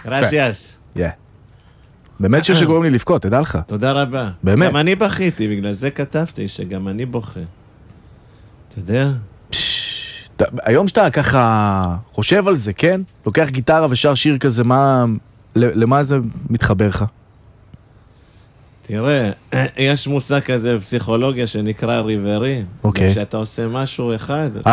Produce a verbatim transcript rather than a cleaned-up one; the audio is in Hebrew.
גרסיאס. יא. באמת שיר שגורם לי לבכות, תדע לך. תודה רבה. באמת. גם אני בכיתי, בגלל זה כתבתי שגם אני בוכה. אתה יודע? היום שאתה ככה חושב על זה, כן? לוקח גיטרה ושר שיר כזה, מה... למה זה מתחבר לך? תראה, יש מושג כזה בפסיכולוגיה שנקרא ריברי. אוקיי. כשאתה עושה משהו אחד...